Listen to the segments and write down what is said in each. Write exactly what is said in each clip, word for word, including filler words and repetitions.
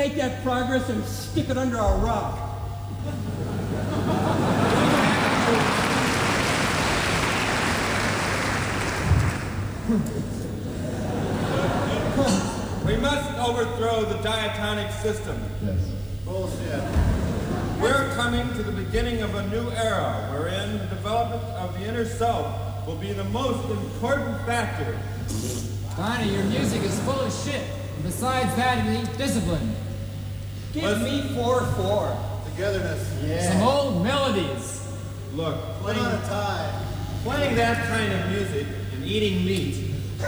take that progress and stick it under a rock. We must overthrow the diatonic system. Yes. Bullshit. We're coming to the beginning of a new era wherein the development of the inner self will be the most important factor. Donnie, your music is full of shit. Besides that, it ain't disciplined. Give Let's- me four four. Togetherness. Some old melodies. Look, Put playing, on a tie. playing that kind of music and eating meat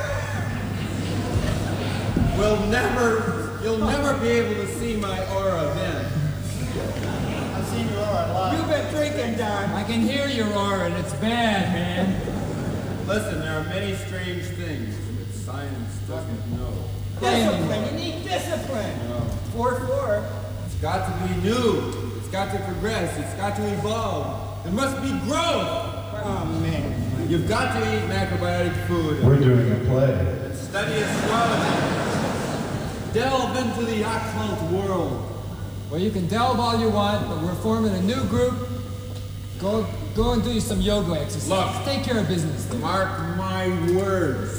will never, you'll never be able to see my aura then. I've seen your aura a lot. You've been drinking, Don. I can hear your aura, and it's bad, man. Listen, there are many strange things that science doesn't know. Discipline. You need discipline. Four four. It's got to be new. It's got to progress. It's got to evolve. There must be growth. Oh man. You've got to eat macrobiotic food. We're doing a play. And study astrology. Delve into the occult world. Well, you can delve all you want, but we're forming a new group. Go, go and do some yoga exercises. Look. Take care of business there. Mark my words.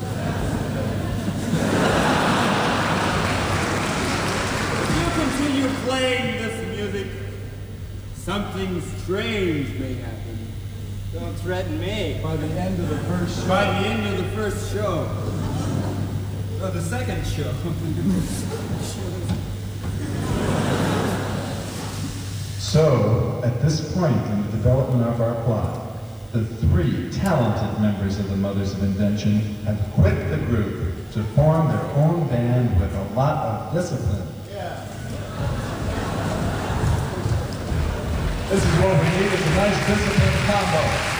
If you continue playing this music, something strange may happen. Don't threaten me. By the end of the first show. By the end of the first show. Oh, the second show. So, at this point in the development of our plot, the three talented members of the Mothers of Invention have quit the group to form their own band with a lot of discipline. Yeah. This is what we need, is a nice discipline combo.